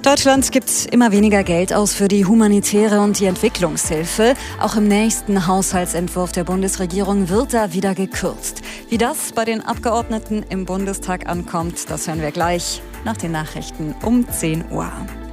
Deutschland gibt immer weniger Geld aus für die humanitäre und die Entwicklungshilfe. Auch im nächsten Haushaltsentwurf der Bundesregierung wird da wieder gekürzt. Wie das bei den Abgeordneten im Bundestag ankommt, das hören wir gleich nach den Nachrichten um 10 Uhr.